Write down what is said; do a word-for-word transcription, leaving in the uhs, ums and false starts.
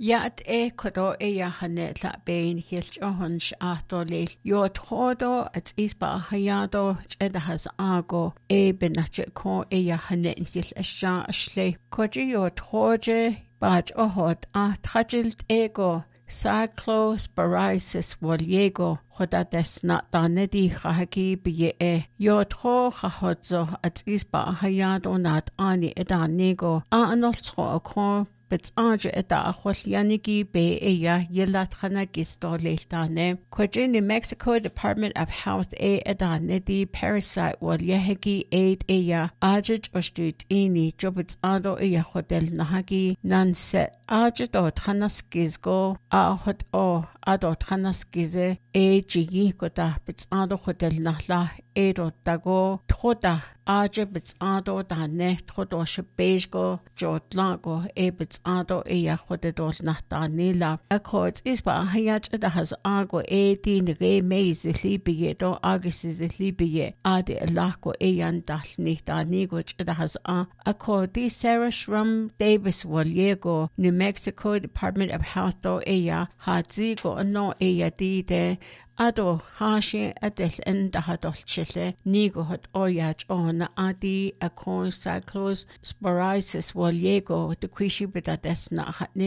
Yat e kodo e yahane la bein hilch ohunsh ahtolil. Yo trodo at isba hayado edahas ago e benache ko e yahane hil asha ashle. Koji yo troje baj ohot ah trajilt ego. Cyclo sporisis woliego hoda desna danedi khahaki biye e yotro khahodzo at isba hayado nat ani edanego a anoltro akro bits age eda akhwalyanigi be eya yelat khana gistoleltane koji New Mexico Department of Health e edanedi parasite wolyehegi aid eya ajit ostut ini jobits ado eya hotel nahagi nanse ajit o thanaskizgo a hot o ado thanaskize e jigi kota bits ado hotel nahla edo tago thoda aje bits ado dane thodo shbejgo jotlago e bits ado e ya hodedol nahtanila akkots isba hayat da has ago e din re meizli biyedo agisizli biye ade lako e yan dalni danigo da has a akkodi Sarah Shrum Davis Woliego New Mexico Department of Health e ya hadzigo no e ya dide ado hashi adel enda hadol chile nigo hot oyaj on adi akon cyclos sporisis woliego de quishi bida desna